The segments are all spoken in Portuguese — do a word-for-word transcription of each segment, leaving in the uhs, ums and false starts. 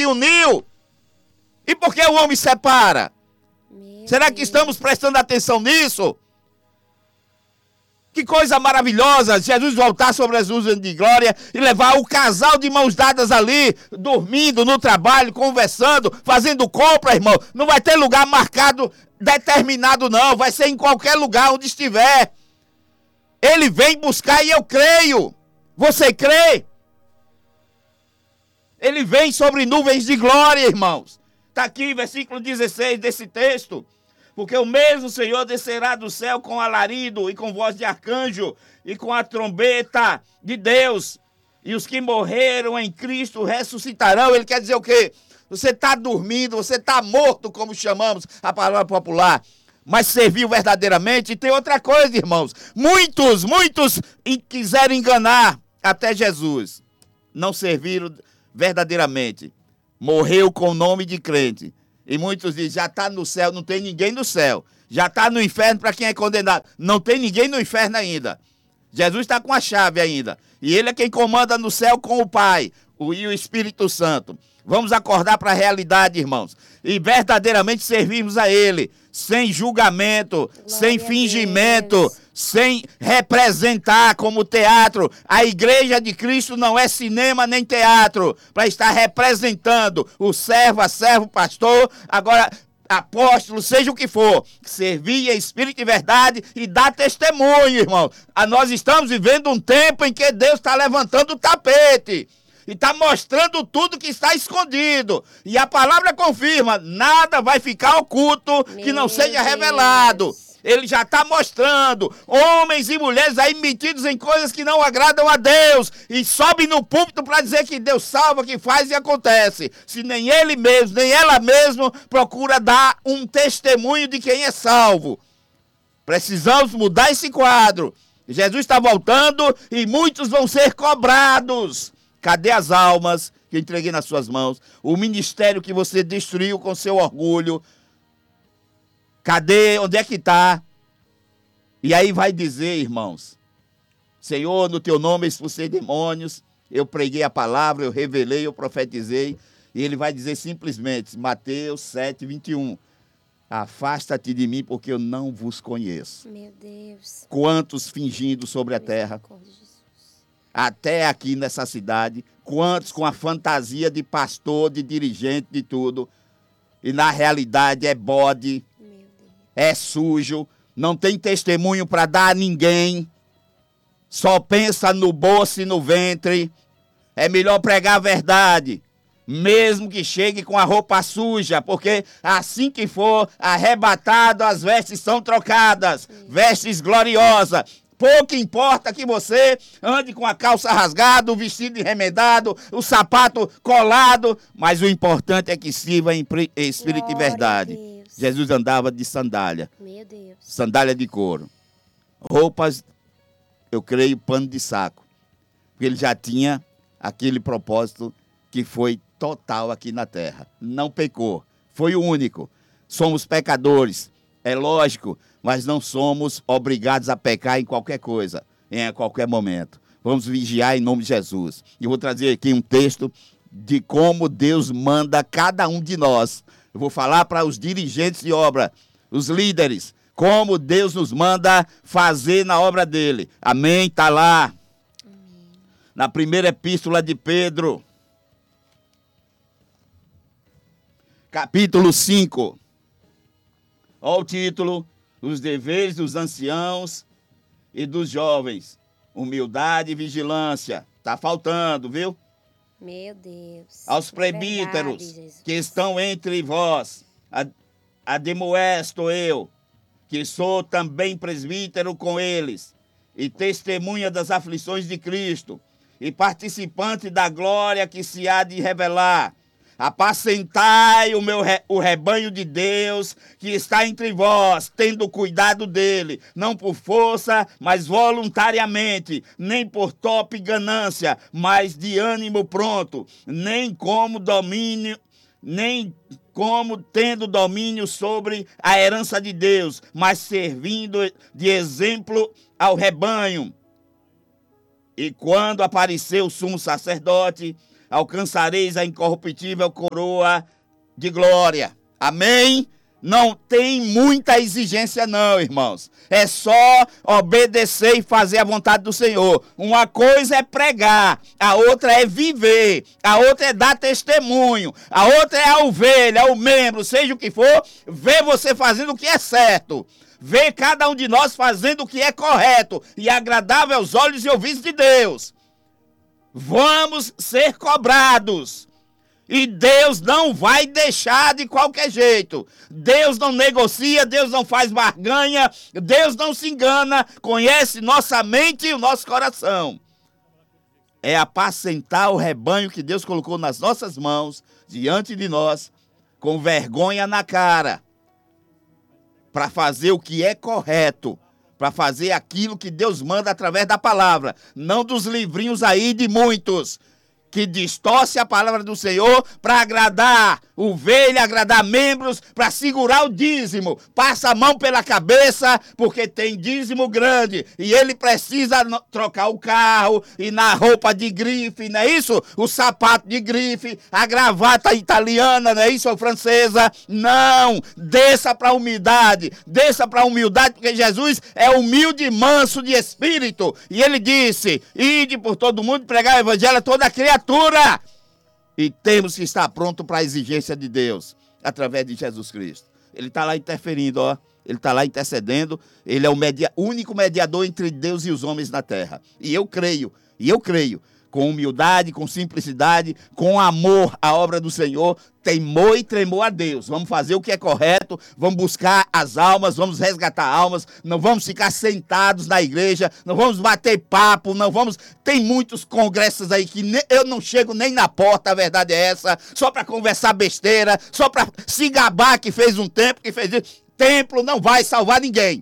uniu. E por que o homem separa? Meu Será que Deus. estamos prestando atenção nisso? Que coisa maravilhosa, Jesus voltar sobre as nuvens de glória e levar o casal de mãos dadas ali, dormindo no trabalho, conversando, fazendo compra, irmão. Não vai ter lugar marcado, determinado não, vai ser em qualquer lugar onde estiver. Ele vem buscar e eu creio. Você crê? Ele vem sobre nuvens de glória, irmãos. Está aqui, versículo dezesseis desse texto. Porque o mesmo Senhor descerá do céu com alarido e com voz de arcanjo e com a trombeta de Deus. E os que morreram em Cristo ressuscitarão. Ele quer dizer o quê? Você está dormindo, você está morto, como chamamos a palavra popular. Mas serviu verdadeiramente. E tem outra coisa, irmãos. Muitos, muitos quiseram enganar até Jesus. Não serviram verdadeiramente. Morreu com o nome de crente. E muitos dizem, já está no céu, não tem ninguém no céu. Já está no inferno para quem é condenado. Não tem ninguém no inferno ainda. Jesus está com a chave ainda. E ele é quem comanda no céu com o Pai o, e o Espírito Santo. Vamos acordar para a realidade, irmãos. E verdadeiramente servirmos a ele. Sem julgamento, Glória sem a fingimento, Deus. sem representar como teatro. A igreja de Cristo não é cinema nem teatro para estar representando o servo, a servo, pastor, agora apóstolo, seja o que for. Servir em espírito e verdade e dar testemunho, irmão. A nós estamos vivendo um tempo em que Deus está levantando o tapete. E está mostrando tudo que está escondido. E a palavra confirma, nada vai ficar oculto que não Meu seja Deus. revelado. Ele já está mostrando homens e mulheres aí metidos em coisas que não agradam a Deus. E sobe no púlpito para dizer que Deus salva, que faz e acontece. Se nem ele mesmo, nem ela mesma procura dar um testemunho de quem é salvo. Precisamos mudar esse quadro. Jesus está voltando e muitos vão ser cobrados. Cadê as almas que eu entreguei nas suas mãos? O ministério que você destruiu com seu orgulho. Cadê? Onde é que está? E aí vai dizer, irmãos, Senhor, no teu nome eu expulsei demônios, eu preguei a palavra, eu revelei, eu profetizei. E ele vai dizer simplesmente, Mateus sete, vinte e um, afasta-te de mim porque eu não vos conheço. Meu Deus. Quantos fingindo sobre a terra? Misericórdia de Jesus. Até aqui nessa cidade, quantos com a fantasia de pastor, de dirigente, de tudo, e na realidade é bode, Meu Deus. é sujo, não tem testemunho para dar a ninguém, só pensa no bolso e no ventre. É melhor pregar a verdade, mesmo que chegue com a roupa suja, porque assim que for arrebatado, as vestes são trocadas, vestes gloriosas. Pouco importa que você ande com a calça rasgada, o vestido remendado, o sapato colado, mas o importante é que sirva em espírito e Glória a verdade. Deus. Jesus andava de sandália, Meu Deus. sandália de couro. Roupas, eu creio, pano de saco. Porque ele já tinha aquele propósito que foi total aqui na terra. Não pecou, foi o único. Somos pecadores, é lógico, mas não somos obrigados a pecar em qualquer coisa, em qualquer momento. Vamos vigiar em nome de Jesus. E vou trazer aqui um texto de como Deus manda cada um de nós. Eu vou falar para os dirigentes de obra, os líderes, como Deus nos manda fazer na obra dele. Amém? Está lá. Amém. Na primeira epístola de Pedro, capítulo cinco. Olha o título. Os deveres dos anciãos e dos jovens. Humildade e vigilância. Está faltando, viu? Meu Deus. Aos É presbíteros verdade, Jesus. que estão entre vós. Admoesto eu, que sou também presbítero com eles, e testemunha das aflições de Cristo, e participante da glória que se há de revelar. Apacentai o, meu re, o rebanho de Deus que está entre vós, tendo cuidado dele, não por força, mas voluntariamente, nem por top ganância, mas de ânimo pronto, nem como domínio, nem como tendo domínio sobre a herança de Deus, mas servindo de exemplo ao rebanho. E quando apareceu o sumo sacerdote, alcançareis a incorruptível coroa de glória. Amém? Não tem muita exigência não, irmãos. É só obedecer e fazer a vontade do Senhor. Uma coisa é pregar, a outra é viver, a outra é dar testemunho, a outra é a ovelha, o membro, seja o que for, ver você fazendo o que é certo. Ver cada um de nós fazendo o que é correto e agradável aos olhos e ouvidos de Deus. Vamos ser cobrados. E Deus não vai deixar de qualquer jeito. Deus não negocia, Deus não faz barganha, Deus não se engana, conhece nossa mente e o nosso coração. É apacentar o rebanho que Deus colocou nas nossas mãos, diante de nós, com vergonha na cara, para fazer o que é correto, para fazer aquilo que Deus manda através da palavra, não dos livrinhos aí de muitos, que distorce a palavra do Senhor para agradar ovelha, agradar membros, para segurar o dízimo. Passa a mão pela cabeça, porque tem dízimo grande, e ele precisa trocar o carro, e na roupa de grife, não é isso? O sapato de grife, a gravata italiana, não é isso? Ou francesa. Não, desça para a humildade, desça para a humildade, porque Jesus é humilde e manso de espírito, e ele disse, ide por todo mundo, pregar o evangelho a toda a criatura. E temos que estar pronto para a exigência de Deus, através de Jesus Cristo. Ele está lá interferindo, ó. Ele está lá intercedendo. Ele é o media, único mediador entre Deus e os homens na terra. E eu creio, e eu creio, com humildade, com simplicidade, com amor à obra do Senhor, temor e tremor a Deus. Vamos fazer o que é correto, vamos buscar as almas, vamos resgatar almas, não vamos ficar sentados na igreja, não vamos bater papo, não vamos... Tem muitos congressos aí que ne... eu não chego nem na porta, a verdade é essa, só para conversar besteira, só para se gabar que fez um templo, que fez isso. Templo não vai salvar ninguém.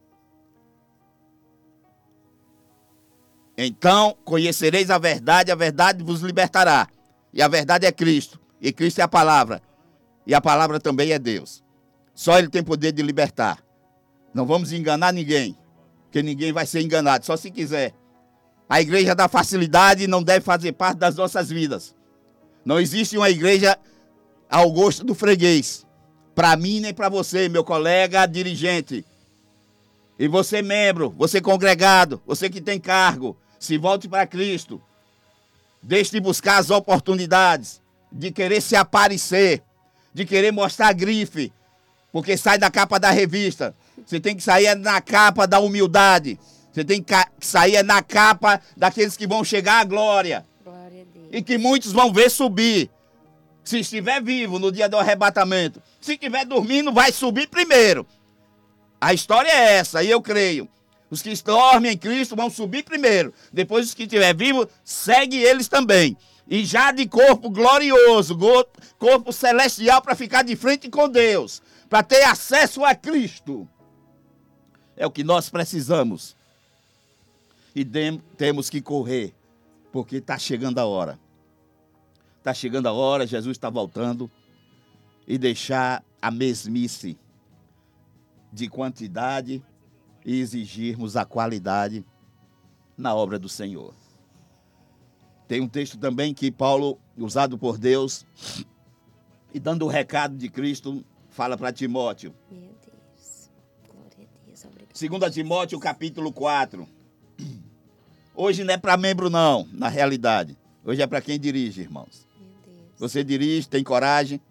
Então, conhecereis a verdade, a verdade vos libertará. E a verdade é Cristo. E Cristo é a palavra. E a palavra também é Deus. Só Ele tem poder de libertar. Não vamos enganar ninguém, porque ninguém vai ser enganado, só se quiser. A igreja da facilidade não deve fazer parte das nossas vidas. Não existe uma igreja ao gosto do freguês. Para mim, nem para você, meu colega dirigente. E você, membro, você congregado, você que tem cargo. Se volte para Cristo. Deixe de buscar as oportunidades, de querer se aparecer, de querer mostrar a grife, porque sai da capa da revista. Você tem que sair na capa da humildade. Você tem que sair na capa daqueles que vão chegar à glória. Glória a Deus. E que muitos vão ver subir. Se estiver vivo no dia do arrebatamento. Se estiver dormindo, vai subir primeiro. A história é essa, e eu creio. Os que dormem em Cristo vão subir primeiro. Depois, os que estiverem vivos, segue eles também. E já de corpo glorioso, corpo celestial, para ficar de frente com Deus. Para ter acesso a Cristo. É o que nós precisamos. E temos que correr, porque está chegando a hora. Está chegando a hora, Jesus está voltando. E deixar a mesmice de quantidade e exigirmos a qualidade na obra do Senhor. Tem um texto também que Paulo, usado por Deus, e dando o recado de Cristo, fala para Timóteo. Meu Deus. Glória a Deus. Obrigado. Segundo Timóteo, capítulo quatro. Hoje não é para membro não, na realidade. Hoje é para quem dirige, irmãos. Meu Deus. Você dirige, tem coragem.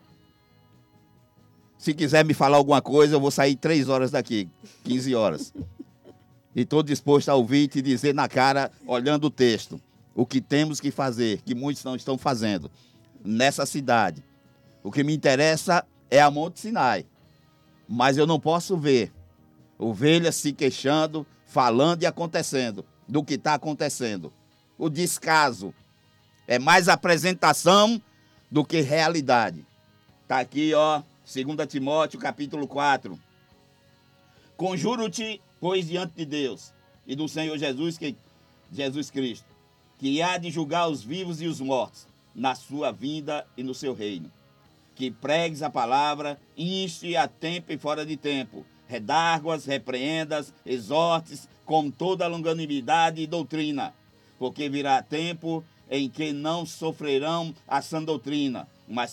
Se quiser me falar alguma coisa, eu vou sair três horas daqui, quinze horas. E estou disposto a ouvir e te dizer na cara, olhando o texto, o que temos que fazer, que muitos não estão fazendo nessa cidade. O que me interessa é a Monte Sinai. Mas eu não posso ver ovelhas se queixando, falando e acontecendo do que está acontecendo. O descaso é mais apresentação do que realidade. Está aqui, ó. Segundo Timóteo, capítulo quatro. Conjuro-te, pois, diante de Deus e do Senhor Jesus, que, Jesus Cristo, que há de julgar os vivos e os mortos na sua vinda e no seu reino. Que pregues a palavra, inste a tempo e fora de tempo, redarguas, repreendas, exortes, com toda longanimidade e doutrina. Porque virá tempo em que não sofrerão a sã doutrina, mas